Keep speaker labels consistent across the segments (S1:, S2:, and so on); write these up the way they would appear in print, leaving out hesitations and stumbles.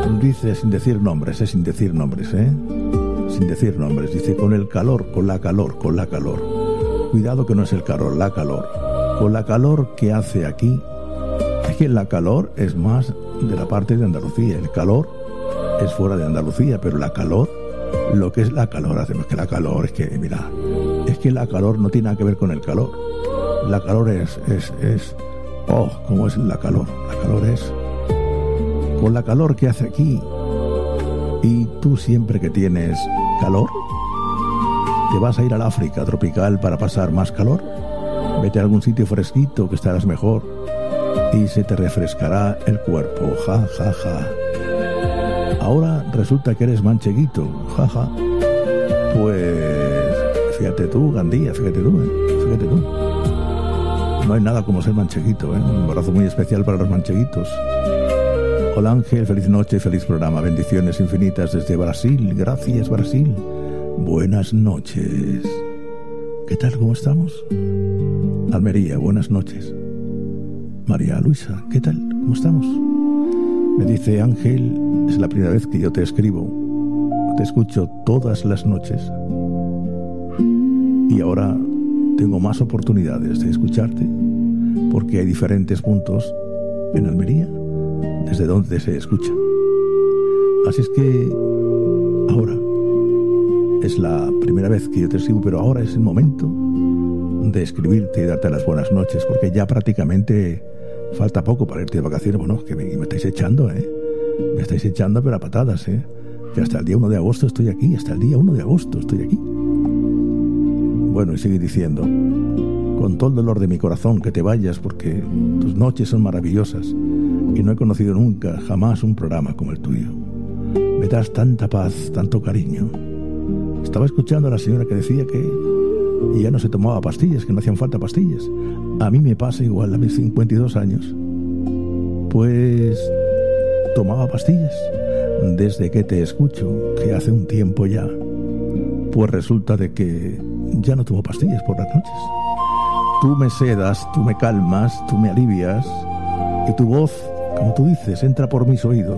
S1: Dice sin decir nombres, sin decir nombres, sin decir nombres. Dice con el calor, con la calor, con la calor. Cuidado que no es el calor, la calor. Con la calor que hace aquí. Es que la calor es más de la parte de Andalucía. El calor es fuera de Andalucía, pero la calor, lo que es la calor, hacemos que la calor es que, mira, es que la calor no tiene nada que ver con el calor. La calor es ¿cómo es la calor? La calor es con la calor que hace aquí. Y tú siempre que tienes calor, te vas a ir al África tropical para pasar más calor. Vete a algún sitio fresquito que estarás mejor y se te refrescará el cuerpo. Ja, ja, ja. Ahora resulta que eres mancheguito. Ja, ja. Pues fíjate tú, Gandía, fíjate tú. No hay nada como ser mancheguito, Un abrazo muy especial para los mancheguitos. Hola Ángel, feliz noche, feliz programa. Bendiciones infinitas desde Brasil. Gracias, Brasil. Buenas noches. ¿Qué tal? ¿Cómo estamos? Almería, buenas noches. María Luisa, ¿qué tal? ¿Cómo estamos? Me dice Ángel, es la primera vez que yo te escribo. Te escucho todas las noches. Y ahora tengo más oportunidades de escucharte porque hay diferentes puntos en Almería desde donde se escucha. Así es que ahora es la primera vez que yo te escribo, pero ahora es el momento de escribirte y darte las buenas noches, porque ya prácticamente falta poco para irte de vacaciones. Bueno, que me estáis echando, me estáis echando pero a patadas, que hasta el día 1 de agosto estoy aquí, hasta el día 1 de agosto estoy aquí. Bueno, y sigue diciendo, con todo el dolor de mi corazón, que te vayas, porque tus noches son maravillosas y no he conocido nunca, jamás un programa como el tuyo. Me das tanta paz, tanto cariño. Estaba escuchando a la señora que decía que ya no se tomaba pastillas, que no hacían falta pastillas. A mí me pasa igual, a mis 52 años. Pues tomaba pastillas desde que te escucho, que hace un tiempo ya. Pues resulta de que ya no tomo pastillas por las noches. Tú me sedas, tú me calmas, tú me alivias, y tu voz, como tú dices, entra por mis oídos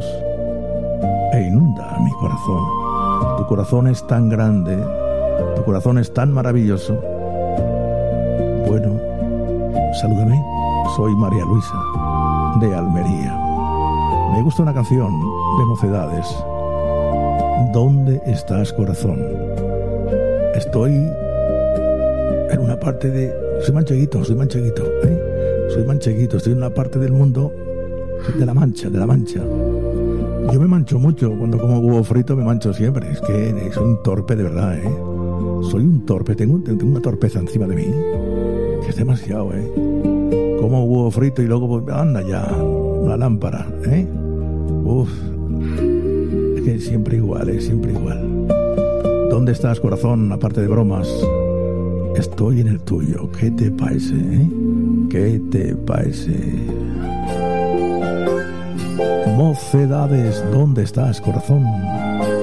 S1: e inunda mi corazón. Tu corazón es tan grande, tu corazón es tan maravilloso. Bueno, salúdame, soy María Luisa, de Almería. Me gusta una canción de Mocedades. ¿Dónde estás, corazón? Estoy en una parte de... Soy mancheguito, Soy mancheguito, estoy en una parte del mundo de la Mancha. Yo me mancho mucho, cuando como huevo frito me mancho siempre. Es que soy un torpe de verdad, Soy un torpe, tengo una torpeza encima de mí, que es demasiado, Como huevo frito y luego, anda ya, una lámpara, Uf, es que siempre igual, siempre igual. ¿Dónde estás, corazón? Aparte de bromas, estoy en el tuyo. ¿Qué te parece, ¿Qué te parece? Mocedades, ¿dónde estás, corazón?